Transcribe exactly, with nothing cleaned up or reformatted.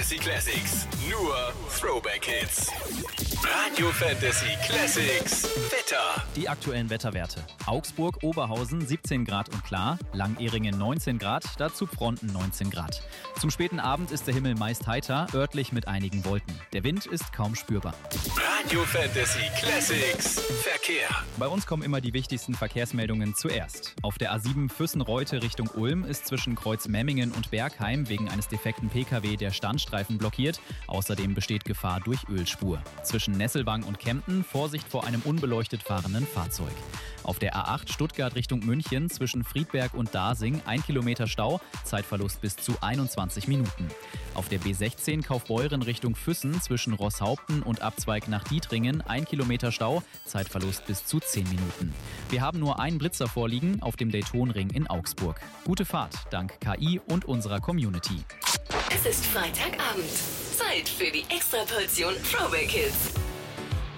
Fantasy Classics. Nur Throwback Hits. Radio Fantasy Classics. Wetter. Die aktuellen Wetterwerte. Augsburg, Oberhausen siebzehn Grad und klar, Langehringen neunzehn Grad, dazu Fronten neunzehn Grad. Zum späten Abend ist der Himmel meist heiter, örtlich mit einigen Wolken. Der Wind ist kaum spürbar. Radio Fantasy Classics. Verkehr. Bei uns kommen immer die wichtigsten Verkehrsmeldungen zuerst. Auf der A sieben Füssen-Reute Richtung Ulm ist zwischen Kreuz Memmingen und Bergheim wegen eines defekten P K W der Standstreifen blockiert. Außerdem besteht Gefahr durch Ölspur. Zwischen Nesselwang und Kempten Vorsicht vor einem unbeleuchtet fahrenden Fahrzeug. Auf der A acht Stuttgart Richtung München zwischen Friedberg und Dasing ein Kilometer Stau, Zeitverlust bis zu einundzwanzig Minuten. Auf der B sechzehn Kaufbeuren Richtung Füssen zwischen Rosshaupten und Abzweig nach Dietringen ein Kilometer Stau, Zeitverlust bis zu zehn Minuten. Wir haben nur einen Blitzer vorliegen auf dem Daytonring in Augsburg. Gute Fahrt dank K I und unserer Community. Es ist Freitagabend. Zeit für die Extraportion Throwback Hits.